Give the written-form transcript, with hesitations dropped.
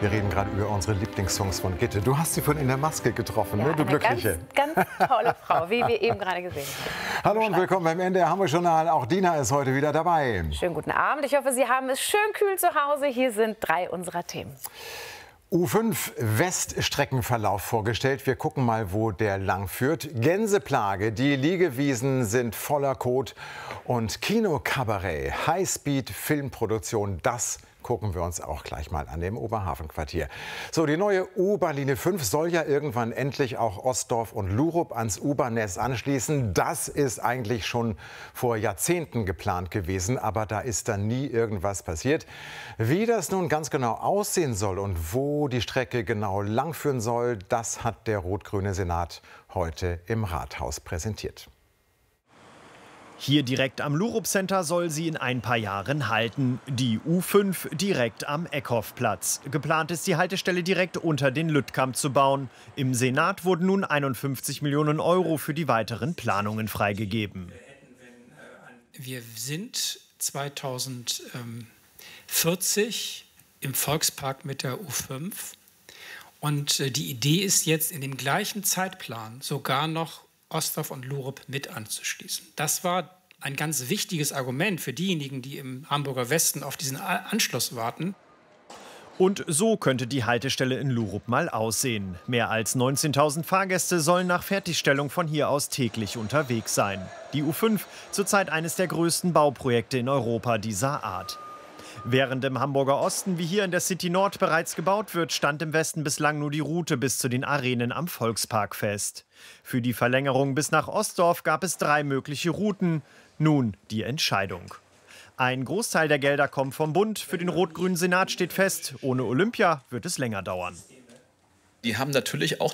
Wir reden gerade über unsere Lieblingssongs von Gitte. Du hast sie vorhin in der Maske getroffen, ja, ne, du Glückliche. Ganz tolle Frau, wie wir eben gerade gesehen haben. Hallo und willkommen beim NDR Hamburg Journal. Auch Dina ist heute wieder dabei. Schönen guten Abend. Ich hoffe, Sie haben es schön kühl zu Hause. Hier sind 3 unserer Themen. U5 Weststreckenverlauf vorgestellt. Wir gucken mal, wo der lang führt. Gänseplage, die Liegewiesen sind voller Kot. Und Kinokabarett, Highspeed-Filmproduktion, das gucken wir uns auch gleich mal an dem Oberhafenquartier. So, die neue U-Bahnlinie 5 soll ja irgendwann endlich auch Ostdorf und Lurup ans U-Bahn-Netz anschließen. Das ist eigentlich schon vor Jahrzehnten geplant gewesen, aber da ist dann nie irgendwas passiert. Wie das nun ganz genau aussehen soll und wo die Strecke genau langführen soll, das hat der rot-grüne Senat heute im Rathaus präsentiert. Hier direkt am Lurup Center soll sie in ein paar Jahren halten. Die U5 direkt am Eckhoffplatz. Geplant ist, die Haltestelle direkt unter den Lüttkamp zu bauen. Im Senat wurden nun 51 Millionen Euro für die weiteren Planungen freigegeben. Wir sind 2040 im Volkspark mit der U5. Und die Idee ist jetzt in dem gleichen Zeitplan sogar noch Ostdorf und Lurup mit anzuschließen. Das war ein ganz wichtiges Argument für diejenigen, die im Hamburger Westen auf diesen Anschluss warten. Und so könnte die Haltestelle in Lurup mal aussehen. Mehr als 19.000 Fahrgäste sollen nach Fertigstellung von hier aus täglich unterwegs sein. Die U5, zurzeit eines der größten Bauprojekte in Europa dieser Art. Während im Hamburger Osten wie hier in der City Nord bereits gebaut wird, stand im Westen bislang nur die Route bis zu den Arenen am Volkspark fest. Für die Verlängerung bis nach Ostdorf gab es 3 mögliche Routen. Nun die Entscheidung. Ein Großteil der Gelder kommt vom Bund. Für den rot-grünen Senat steht fest, ohne Olympia wird es länger dauern. Die haben natürlich auch